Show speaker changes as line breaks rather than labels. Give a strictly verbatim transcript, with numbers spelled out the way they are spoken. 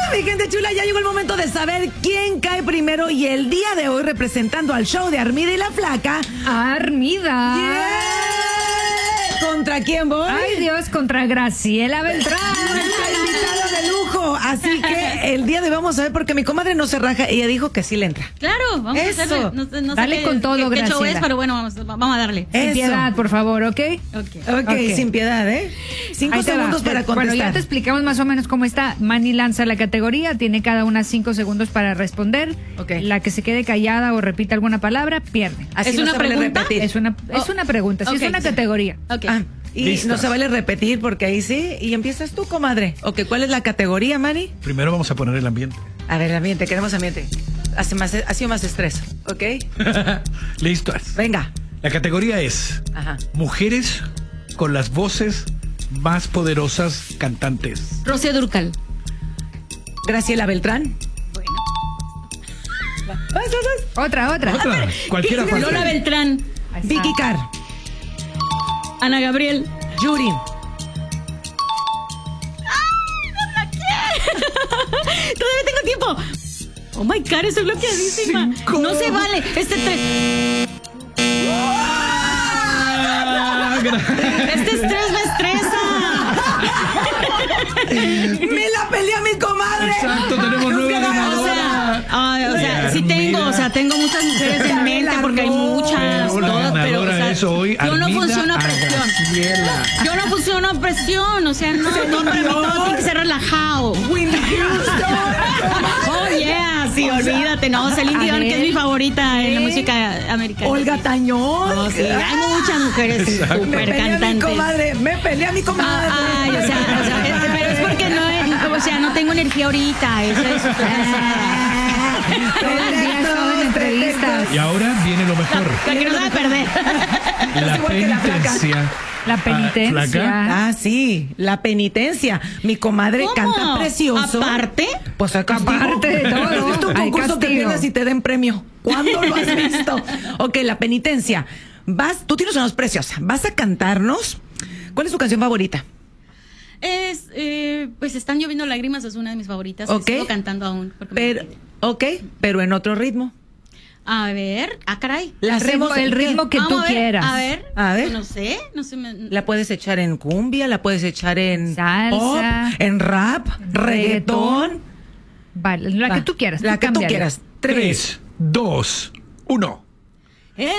Mi gente chula, ya llegó el momento de saber quién cae primero y el día de hoy representando al show de Armida y la Flaca.
Armida.
Yeah. ¿Contra quién voy?
Ay Dios, contra Graciela Beltrán.
Nuestra invitada de lujo. Así que el día de hoy vamos a ver porque mi comadre no se raja. Ella dijo que sí le entra.
Claro, vamos
Eso.
a hacerle. No, no
Dale
sé
con
qué,
todo,
qué, qué
Graciela.
show es, pero bueno, vamos, vamos a darle.
Eso.
Sin piedad, por favor, ¿ok?
Okay.
Ok,
Ok.
sin piedad, ¿eh? Cinco
Ahí te va.
segundos para contestar.
Bueno, ya te explicamos más o menos cómo está. Manny lanza la categoría, tiene cada una cinco segundos para responder.
Ok.
La que se quede callada o repita alguna palabra, pierde.
Así
¿Es
no
una
se vale
pregunta?
repetir.
Es una, es
Oh,
una pregunta, sí,
ok,
es una
sí.
categoría.
Ok.
Ah, y
Listas.
no se vale repetir porque ahí sí. Y empiezas tú, comadre. Ok, ¿cuál es la categoría, Manny?
Primero vamos a poner el ambiente.
A ver, ambiente, queremos ambiente. Hace más, ha sido más estrés, ¿ok?
Listas.
Venga.
La categoría es
Ajá.
mujeres con las voces más poderosas cantantes.
Rocío Dúrcal.
Graciela Beltrán.
Bueno.
Vas, vas, vas.
Otra, otra.
Otra, cualquiera
¿qué-
cualquiera.
Lola Beltrán.
Ahí está.
Vicky Carr.
Ana Gabriel.
Yuri.
Todavía tengo tiempo. Oh my God, estoy bloqueadísima.
Cinco.
No se vale. Este tres.
Ah, gra-
Este estrés me estresa.
¡Me la peleé a mi comadre!
Exacto, tenemos nueva
O
ganadora.
sea, ay, o sea,
Ay,
sí tengo,
Armida.
o sea, tengo muchas mujeres en mente porque hay muchas,
Pero la
todas, pero o
ganadora
sea,
es hoy
yo no
Armida
funciono a
a
presión.
Graciela.
Yo no funciono a presión, o sea, no, no, para mí todo tiene que ser relajado.
Whitney Houston.
Oh yeah, sí, olvídate, no, Celine Dion, que es mi favorita en la música americana.
Olga Tañón.
No, sí, hay muchas mujeres
Me
súper
peleé a mi
cantantes.
comadre. Me peleé a mi comadre.
Ah, ay, o sea, o sea, es- pero es porque no, o sea, no tengo energía ahorita, eso es.
Todo el día estaba en entrevistas.
Y ahora viene lo mejor.
La que no sabe perder.
La
igual que la flaca.
penitencia.
La penitencia.
Flaca.
Ah, sí, la penitencia. Mi comadre
¿Cómo?
canta precioso.
¿Aparte?
Pues hay castigo.
Aparte de todo,
¿No has visto un
hay
concurso que
castigo.
pierdas y te den premio? ¿Cuándo lo has visto? Ok, la penitencia. Vas, tú tienes una voz preciosa. Vas a cantarnos. ¿Cuál es tu canción favorita?
Es, eh, pues están lloviendo lágrimas, es una de mis favoritas.
Ok.
Sigo cantando aún. Porque me
Pero,
repite.
ok, pero en otro ritmo.
A ver, ah, caray.
La
El ritmo,
hacemos-
el ritmo que
Vamos
tú
a ver,
quieras.
A ver,
A ver.
No sé, no sé. Me,
La puedes echar en cumbia, la puedes echar en
Salsa.
pop, en rap, reggaetón.
Vale, la
Va,
que tú quieras.
La
tú
que tú
cámbiale.
quieras. Tres.
Tres, dos, uno.